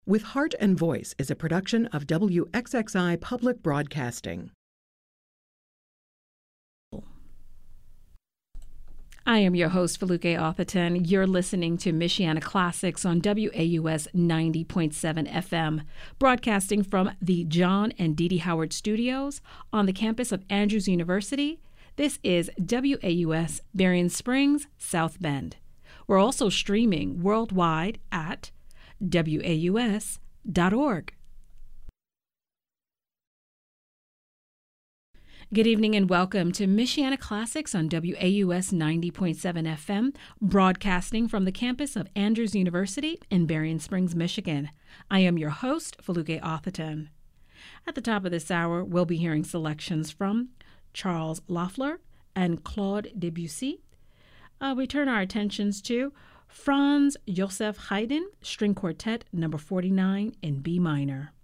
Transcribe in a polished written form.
With Heart and Voice is a production of WXXI Public Broadcasting. I am your host, Feluke Atherton. You're listening to Michiana Classics on WAUS 90.7 FM, broadcasting from the John and Dee Dee Howard Studios on the campus of Andrews University. This is WAUS Berrien Springs, South Bend. We're also streaming worldwide at WAUS.org. Good evening and welcome to Michiana Classics on WAUS 90.7 FM, broadcasting from the campus of Andrews University in Berrien Springs, Michigan. I am your host, Feluke Atherton. At the top of this hour, we'll be hearing selections from Charles Loeffler and Claude Debussy. We turn our attentions to Franz Joseph Haydn, String Quartet, number 49 in B minor.